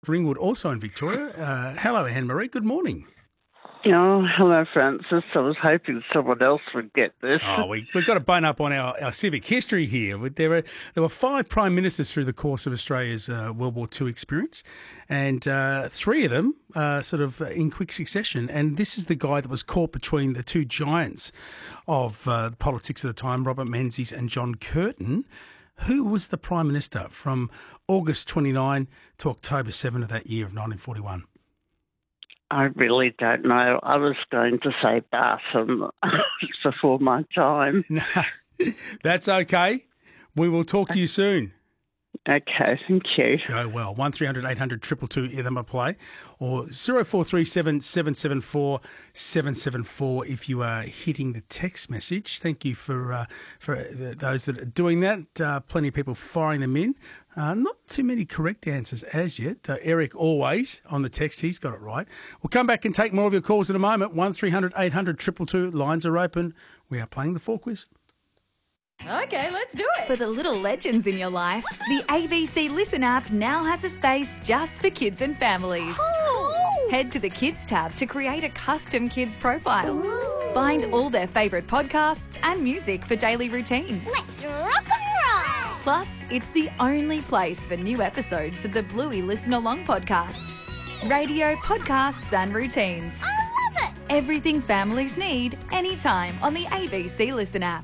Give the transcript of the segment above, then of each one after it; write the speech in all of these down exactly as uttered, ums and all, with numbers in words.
Ringwood, also in Victoria. Uh, hello, Anne-Marie. Good morning. Oh, hello, Francis. I was hoping someone else would get this. Oh, we, we've got to bone up on our, our civic history here. There were there were five prime ministers through the course of Australia's uh, World War Two experience, and uh, three of them uh, sort of in quick succession. And this is the guy that was caught between the two giants of uh, politics at the time, Robert Menzies and John Curtin. Who was the prime minister from August twenty-ninth to October seventh of that year of nineteen forty-one? I really don't know. I was going to say Barton before my time. No, that's okay. We will talk to you soon. Okay, thank you. Go well. one three hundred eight hundred two two two, either my play, or zero four three seven seven seven four seven seven four if you are hitting the text message. Thank you for uh, for those that are doing that. Uh, plenty of people firing them in. Uh, not too many correct answers as yet. Uh, Eric always on the text, he's got it right. We'll come back and take more of your calls in a moment. one three hundred eight hundred two two two, lines are open. We are playing the Four Quiz. Okay, let's do it. For the little legends in your life, the A B C Listen app now has a space just for kids and families. Ooh. Head to the Kids tab to create a custom kids profile. Ooh. Find all their favourite podcasts and music for daily routines. Let's rock and roll. Plus, it's the only place for new episodes of the Bluey Listen Along podcast. Radio, podcasts and routines. I love it. Everything families need, anytime on the A B C Listen app.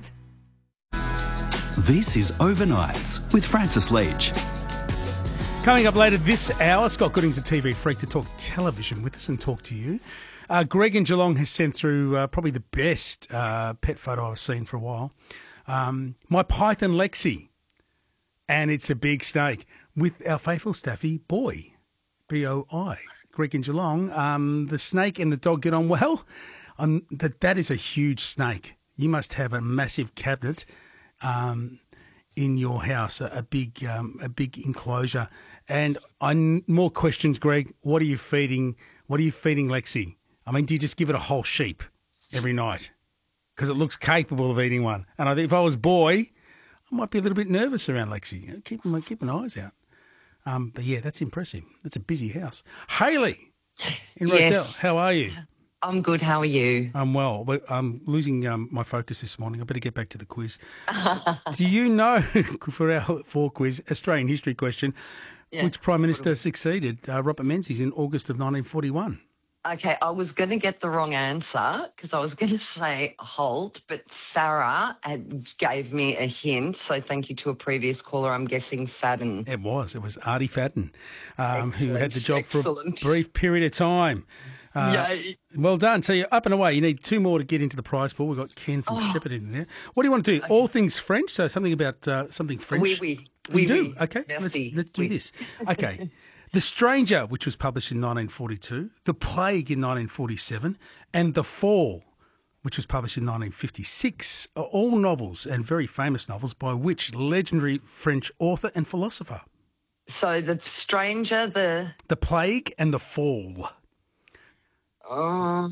This is Overnights with Francis Leach. Coming up later this hour, Scott Gooding's a T V freak to talk television with us and talk to you. Uh, Greg in Geelong has sent through uh, probably the best uh, pet photo I've seen for a while. Um, my python Lexi, and it's a big snake with our faithful staffy Boy, B O I. Greg in Geelong, um, the snake and the dog get on well. Um, that that is a huge snake. You must have a massive cabinet Um, in your house, a, a big, um, a big enclosure, and I more questions, Greg. What are you feeding? What are you feeding Lexi? I mean, do you just give it a whole sheep every night? Because it looks capable of eating one. And I think if I was Boy, I might be a little bit nervous around Lexi. Keep my keep my eyes out. Um, but yeah, that's impressive. That's a busy house. Haley in Yes. Roselle, how are you? I'm good. How are you? I'm well, but I'm losing um, my focus this morning. I better get back to the quiz. Do you know, for our four quiz, Australian history question, Yeah. which Prime Minister succeeded uh, Robert Menzies in August of nineteen forty-one? Okay, I was going to get the wrong answer because I was going to say Holt, but Farah had, gave me a hint. So thank you to a previous caller. I'm guessing Fadden. It was. It was Artie Fadden, um, who had the job Excellent. for a brief period of time. Uh, Yay. Well done. So you're up and away. You need two more to get into the prize pool. We've got Ken from Oh. Shepparton in there. What do you want to do? All things French? So something about uh, something French? Oui, oui. You Oui, do? oui. Okay, let's, Merci. let's do Oui. this. Okay. The Stranger, which was published in nineteen forty-two, The Plague in nineteen forty-seven, and The Fall, which was published in nineteen fifty-six, are all novels and very famous novels by which legendary French author and philosopher? So the stranger, the The Plague and The Fall. um,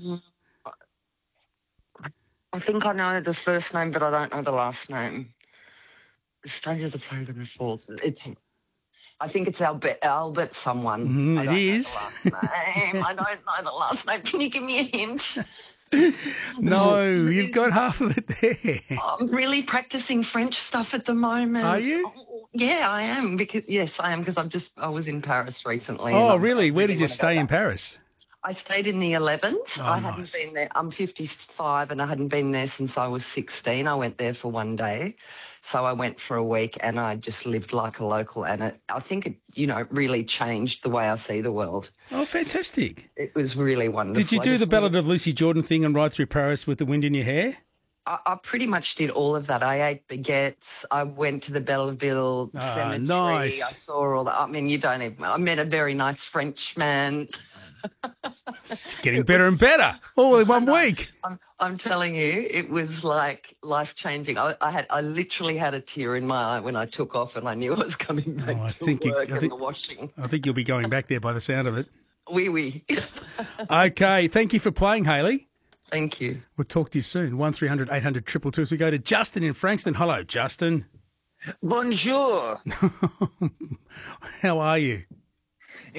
I think I know the first name, but I don't know the last name. The stranger, the plague, and the fall. It's. I think it's Albert, Albert someone. Mm, I it don't know is. the last name. I don't know the last name. Can you give me a hint? No, you've got half of it there. I'm really practicing French stuff at the moment. Are you? Oh, yeah, I am. Because yes, I am. Because I'm just. I was in Paris recently. Oh, and I- really? I Where did you wanna go stay in back. Paris? I stayed in the eleventh. Oh, I nice. hadn't been there. I'm fifty-five and I hadn't been there since I was sixteen. I went there for one day. So I went for a week and I just lived like a local. And it, I think it, you know, really changed the way I see the world. Oh, fantastic. It was really wonderful. Did you I do just the Ballad wanted- of Lucy Jordan thing and ride through Paris with the wind in your hair? I, I pretty much did all of that. I ate baguettes. I went to the Belleville Ah, Cemetery. nice. I saw all that. I mean, you don't even. I met a very nice Frenchman. It's getting better and better all in one week. I'm, I'm telling you, it was like life changing. I, I had, I literally had a tear in my eye when I took off, and I knew I was coming back Oh, I to think you- work I and think- the washing. I think you'll be going back there by the sound of it. Wee wee. Okay, thank you for playing, Hayley. Thank you. We'll talk to you soon. one three hundred eight hundred two two two as we go to Justin in Frankston. Hello, Justin. Bonjour. How are you?